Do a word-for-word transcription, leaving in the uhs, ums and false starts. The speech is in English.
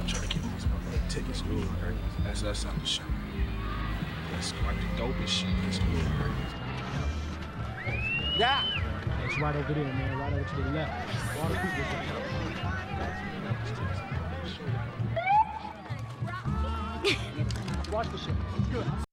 try to get these motherfucking tickets. Ooh, right? That's us on the show. That's like the dopest shit. That's cool. Yeah. It's right over there, man. Right over to the left. All the people's right there. Watch the shit. It's good.